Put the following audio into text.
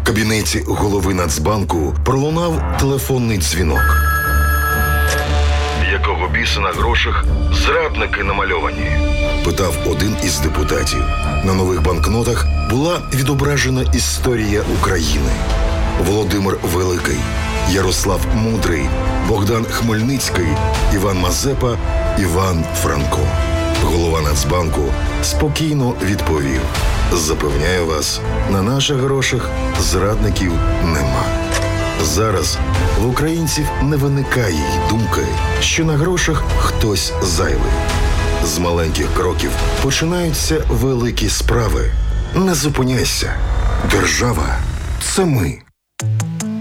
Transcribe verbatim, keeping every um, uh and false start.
У кабінеті голови Нацбанку пролунав телефонний дзвінок. «Якого біса на грошах зрадники намальовані?» – питав один із депутатів. На нових банкнотах була відображена історія України. Володимир Великий, Ярослав Мудрий, Богдан Хмельницький, Іван Мазепа, Іван Франко. Голова Нацбанку спокійно відповів: «Запевняю вас, на наших грошах зрадників нема». Зараз в українців не виникає й думки, що на грошах хтось зайвий. З маленьких кроків починаються великі справи. Не зупиняйся. Держава – це ми.